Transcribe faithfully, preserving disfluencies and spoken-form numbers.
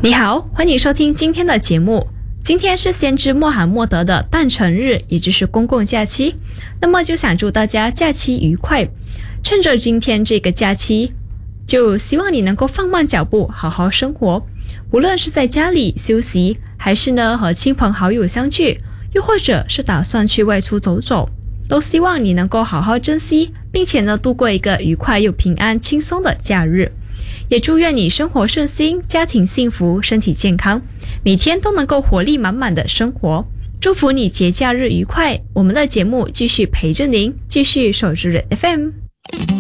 你好，欢迎收听今天的节目。今天是先知穆罕默德的诞辰日，也就是公共假期，那么就想祝大家假期愉快。趁着今天这个假期，就希望你能够放慢脚步，好好生活。无论是在家里休息，还是呢和亲朋好友相聚，又或者是打算去外出走走，都希望你能够好好珍惜，并且呢度过一个愉快又平安轻松的假日。也祝愿你生活顺心，家庭幸福，身体健康，每天都能够活力满满的生活。祝福你节假日愉快，我们的节目继续陪着您，继续守着 F M。